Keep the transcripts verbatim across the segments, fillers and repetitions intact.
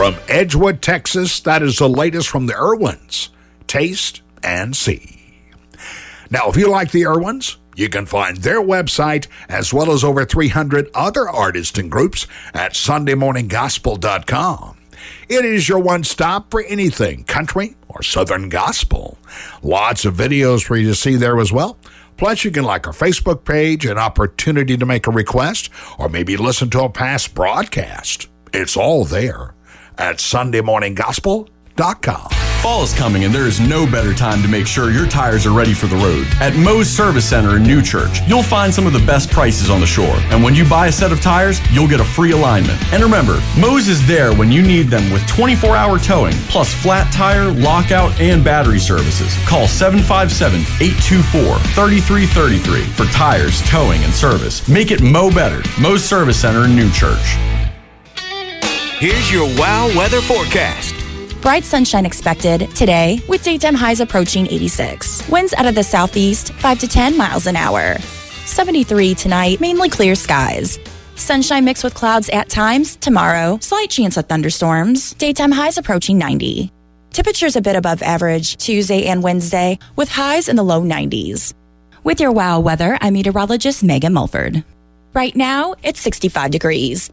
From Edgewood, Texas, that is the latest from the Irwins. Taste and see. Now, if you like the Irwins, you can find their website as well as over three hundred other artists and groups at sunday morning gospel dot com. It is your one stop for anything country or southern gospel. Lots of videos for you to see there as well. Plus, you can like our Facebook page, an opportunity to make a request, or maybe listen to a past broadcast. It's all there at sunday morning gospel dot com. Fall is coming, and there is no better time to make sure your tires are ready for the road. At Moe's Service Center in New Church, you'll find some of the best prices on the shore. And when you buy a set of tires, you'll get a free alignment. And remember, Moe's is there when you need them with twenty-four hour towing, plus flat tire, lockout, and battery services. Call seven five seven, eight two four, three three three three for tires, towing, and service. Make it Moe better. Moe's Service Center in New Church. Here's your WOW weather forecast. Bright sunshine expected today with daytime highs approaching eighty-six. Winds out of the southeast, five to ten miles an hour. seventy-three tonight, mainly clear skies. Sunshine mixed with clouds at times. Tomorrow, slight chance of thunderstorms. Daytime highs approaching ninety. Temperatures a bit above average Tuesday and Wednesday with highs in the low nineties. With your WOW weather, I'm meteorologist Megan Mulford. Right now, it's sixty-five degrees.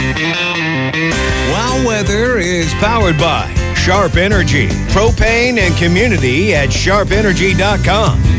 WOW weather is powered by Sharp Energy, propane and community at sharp energy dot com.